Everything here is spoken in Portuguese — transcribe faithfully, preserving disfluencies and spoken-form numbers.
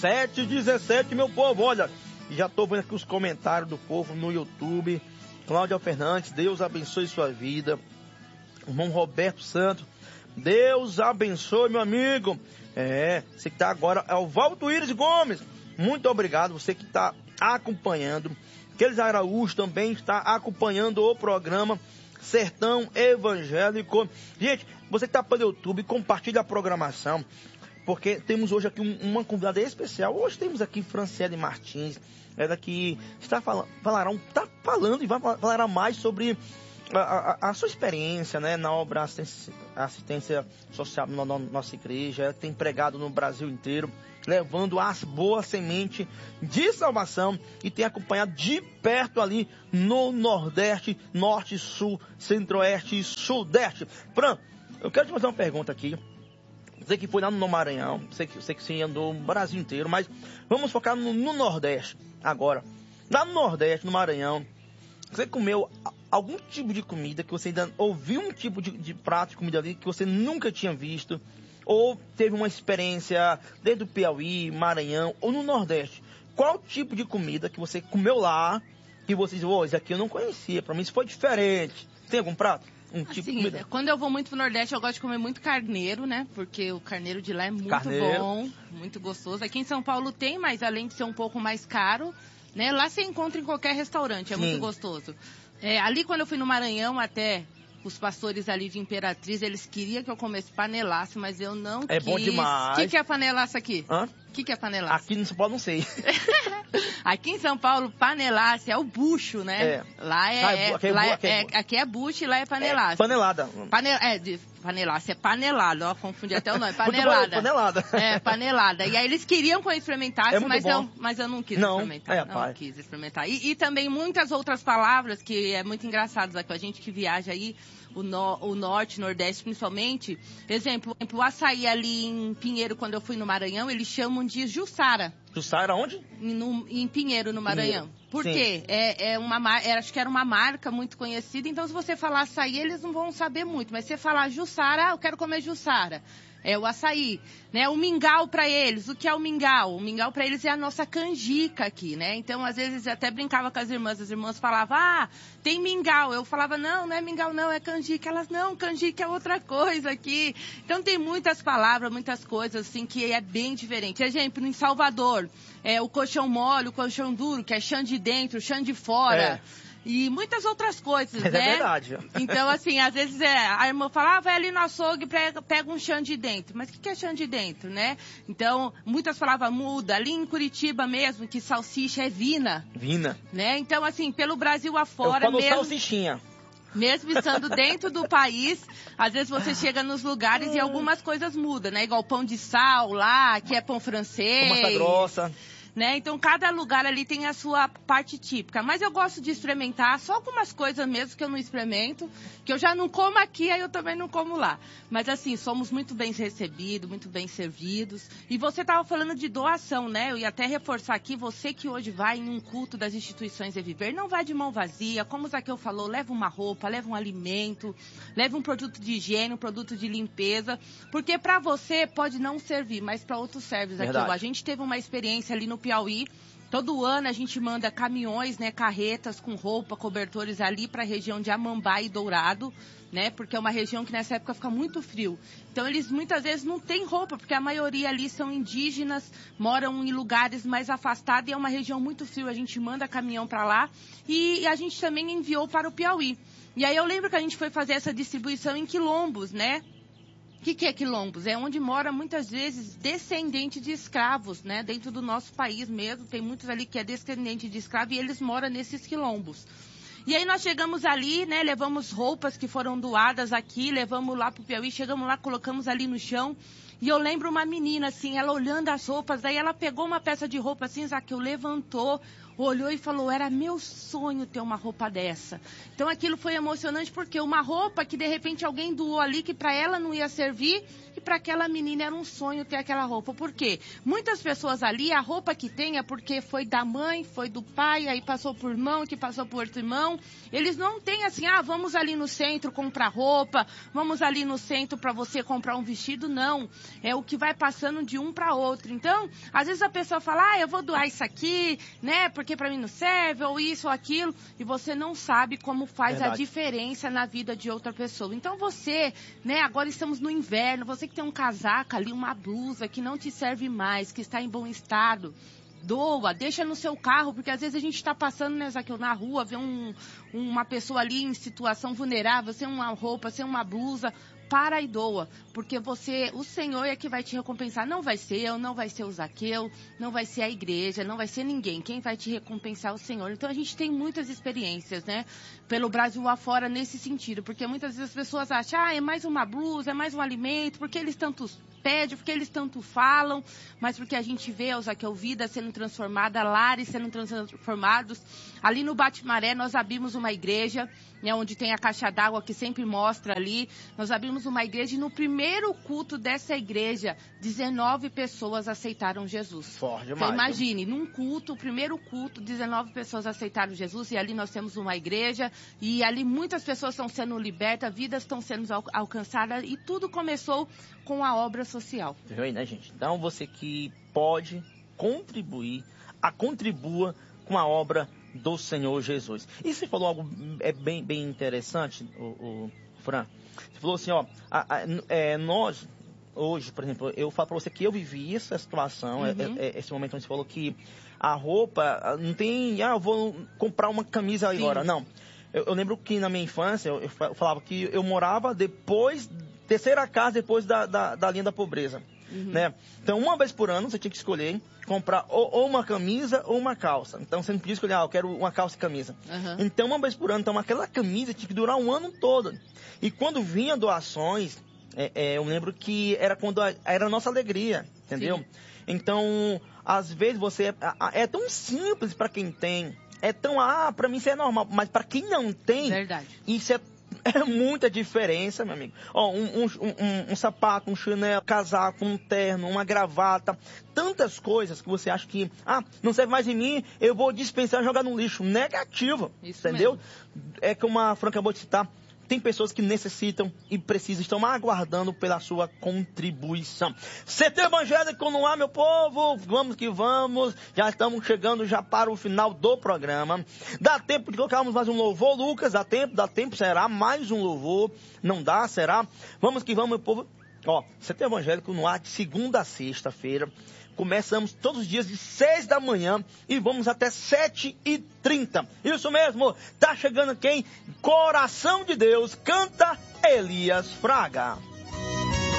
sete e dezessete, meu povo, olha, já tô vendo aqui os comentários do povo no YouTube. Cláudia Fernandes, Deus abençoe sua vida. Irmão Roberto Santos, Deus abençoe, meu amigo. É, você que tá agora é o Valdo Iris Gomes. Muito obrigado, você que está acompanhando. Aqueles Araújo também está acompanhando o programa Sertão Evangélico. Gente, você que está pelo YouTube, compartilha a programação, porque temos hoje aqui um, uma convidada especial. Hoje temos aqui Franciele Martins, ela que está falando, falará, está falando e vai falar mais sobre a, a, a sua experiência, né, na obra assistência, assistência social na no, no, nossa igreja. Ela tem pregado no Brasil inteiro, levando as boas sementes de salvação e tem acompanhado de perto ali no Nordeste, Norte, Sul, Centro-Oeste e Sudeste. Fran, eu quero te fazer uma pergunta aqui. Você que foi lá no Maranhão, sei que, sei que você andou no Brasil inteiro, mas vamos focar no, no Nordeste agora. Lá no Nordeste, no Maranhão, você comeu algum tipo de comida que você ainda ouviu um tipo de, de prato de comida ali que você nunca tinha visto? Ou teve uma experiência dentro do Piauí, Maranhão ou no Nordeste? Qual tipo de comida que você comeu lá que você diz, oh, isso aqui eu não conhecia, pra mim isso foi diferente? Tem algum prato? Um tipo assim, de comida? Quando eu vou muito pro Nordeste, eu gosto de comer muito carneiro, né? Porque o carneiro de lá é muito Carneiro. bom, muito gostoso. Aqui em São Paulo tem, mas além de ser um pouco mais caro, né? Lá você encontra em qualquer restaurante, é Sim. muito gostoso. É, ali quando eu fui no Maranhão até... Os pastores ali de Imperatriz, eles queriam que eu comesse panelaço, mas eu não É quis. bom demais. O que, que é panelaço aqui? Hã? O que, que é panelaço? Aqui em São Paulo não sei. Aqui em São Paulo, panelaço é o bucho, né? É. Lá é, Ah, é bu- aqui é lá bu- é, aqui é é- bu- aqui é bucho e lá é panelaço. É, panelada. Pane, é, de, panelaço é panelado, ó, confundi até o nome, Muito bom, panelada. panelada. É, panelada. E aí eles queriam que eu experimentasse, É muito mas, bom. eu, mas eu não quis Não, experimentar. é, não pai. quis experimentar. E, e também muitas outras palavras que é muito engraçado aqui, a gente que viaja aí, o, no, o norte, nordeste principalmente. Exemplo, o açaí ali em Pinheiro, quando eu fui no Maranhão, eles chamam de Jussara. Jussara onde? No, em Pinheiro, no Maranhão. Pinheiro. Por Sim. quê? É, é uma, mar- é, acho que era uma marca muito conhecida, então se você falar açaí, eles não vão saber muito. Mas se você falar Jussara, ah, eu quero comer Jussara. É o açaí, né? O mingau para eles, o que é o mingau? O mingau para eles é a nossa canjica aqui, né? Então, às vezes, eu até brincava com as irmãs, as irmãs falavam, ah, tem mingau. Eu falava, não, não é mingau não, é canjica. Elas, não, canjica é outra coisa aqui. Então, tem muitas palavras, muitas coisas, assim, que é bem diferente. Exemplo, em Salvador, é o colchão mole, o colchão duro, que é chão de dentro, chão de fora. É. E muitas outras coisas, Mas né? é verdade. Então, assim, às vezes é, a irmã fala, ah, vai ali no açougue e pega, pega um chão de dentro. Mas o que, que é chão de dentro, né? Então, muitas palavras mudam. Ali em Curitiba mesmo, que salsicha é vina. Vina. Né? Então, assim, pelo Brasil afora Eu falo mesmo... salsichinha. Mesmo estando dentro do país, às vezes você chega nos lugares e algumas coisas mudam, né? Igual pão de sal lá, que é pão francês. Massa grossa. Né? Então, cada lugar ali tem a sua parte típica. Mas eu gosto de experimentar só algumas coisas mesmo que eu não experimento, que eu já não como aqui, aí eu também não como lá. Mas, assim, somos muito bem recebidos, muito bem servidos. E você estava falando de doação, né? Eu ia até reforçar aqui, você que hoje vai em um culto das instituições E Viver, não vai de mão vazia. Como o Zaqueu falou, leva uma roupa, leva um alimento, leva um produto de higiene, um produto de limpeza. Porque para você pode não servir, mas para outros serve, Zaqueu. Verdade. A gente teve uma experiência ali no Piauí. Todo ano a gente manda caminhões, né, carretas com roupa, cobertores ali para a região de Amambá e Dourado, né, porque é uma região que nessa época fica muito frio. Então eles muitas vezes não têm roupa, porque a maioria ali são indígenas, moram em lugares mais afastados e é uma região muito frio. A gente manda caminhão para lá e a gente também enviou para o Piauí. E aí eu lembro que a gente foi fazer essa distribuição em quilombos, né? O que, que é quilombos? É onde mora muitas vezes descendente de escravos, né? Dentro do nosso país mesmo, tem muitos ali que é descendente de escravo e eles moram nesses quilombos. E aí nós chegamos ali, né? Levamos roupas que foram doadas aqui, levamos lá pro Piauí, chegamos lá, colocamos ali no chão. E eu lembro uma menina, assim, ela olhando as roupas, daí ela pegou uma peça de roupa assim, Zaqueu levantou, olhou e falou, era meu sonho ter uma roupa dessa. Então aquilo foi emocionante porque uma roupa que de repente alguém doou ali que para ela não ia servir e para aquela menina era um sonho ter aquela roupa. Por quê? Muitas pessoas ali, a roupa que tem é porque foi da mãe, foi do pai, aí passou por irmão, que passou por outro irmão. Eles não têm assim, ah, vamos ali no centro comprar roupa, vamos ali no centro para você comprar um vestido, não. é o que vai passando de um para outro. Então, às vezes a pessoa fala, ah, eu vou doar isso aqui, né, porque para mim não serve, ou isso ou aquilo, e você não sabe como faz Verdade. a diferença na vida de outra pessoa. Então você, né, agora estamos no inverno, você que tem um casaco ali, uma blusa que não te serve mais, que está em bom estado, doa, deixa no seu carro, porque às vezes a gente está passando, né, Zaqueu, na rua, vê um, uma pessoa ali em situação vulnerável, sem uma roupa, sem uma blusa, para e doa, porque você, o Senhor é que vai te recompensar, não vai ser eu, não vai ser o Zaqueu, não vai ser a igreja, não vai ser ninguém, quem vai te recompensar é o Senhor. Então a gente tem muitas experiências, né, pelo Brasil afora nesse sentido, porque muitas vezes as pessoas acham, ah, é mais uma blusa, é mais um alimento, porque eles tantos pedem, porque eles tanto falam, mas porque a gente vê, o Zaqueu, vida sendo transformada, lares sendo transformados. Ali no Bate-Maré nós abrimos uma igreja, né, onde tem a caixa d'água que sempre mostra ali. Nós abrimos uma igreja e no primeiro culto dessa igreja, dezenove pessoas aceitaram Jesus. Forte demais. Então imagine, num culto, o primeiro culto, dezenove pessoas aceitaram Jesus, e ali nós temos uma igreja, e ali muitas pessoas estão sendo libertas, vidas estão sendo al- alcançadas, e tudo começou com a obra social. Viu aí, né, gente? Então você que pode contribuir, a contribua com a obra do Senhor Jesus. E você falou algo é bem, bem interessante, o, o Fran. Você falou assim, ó, a, a, é, nós, hoje, por exemplo, eu falo pra você que eu vivi essa situação, Uhum. é, é, esse momento onde você falou que a roupa, não tem, ah, eu vou comprar uma camisa agora. Sim. Não. Eu, eu lembro que na minha infância, eu, eu falava que eu morava depois, terceira casa depois da, da, da linha da pobreza. Uhum. Né? Então, uma vez por ano, você tinha que escolher comprar ou, ou uma camisa ou uma calça. Então, você não podia escolher, ah, eu quero uma calça e camisa. Uhum. Então, uma vez por ano, então, aquela camisa tinha que durar um ano todo. E quando vinha doações, é, é, eu lembro que era quando a, era a nossa alegria, entendeu? Sim. Então, às vezes, você é, é tão simples para quem tem, é tão, ah, para mim isso é normal, mas para quem não tem, Verdade. Isso é É muita diferença, meu amigo. Ó, um, um, um, um sapato, um chinelo, casaco, um terno, uma gravata. Tantas coisas que você acha que, ah, não serve mais em mim, eu vou dispensar e jogar no lixo. Negativo, Isso entendeu? Mesmo. É como a Fran acabou de citar. Tem pessoas que necessitam e precisam, estão aguardando pela sua contribuição. C T Evangélico no ar, meu povo. Vamos que vamos. Já estamos chegando já para o final do programa. Dá tempo de colocarmos mais um louvor, Lucas? Dá tempo? Dá tempo? Será? Mais um louvor? Não dá? Será? Vamos que vamos, meu povo. Ó, C T Evangélico no ar de segunda a sexta-feira. Começamos todos os dias de seis da manhã e vamos até sete e trinta. Isso mesmo, tá chegando quem? Coração de Deus, canta Elias Fraga.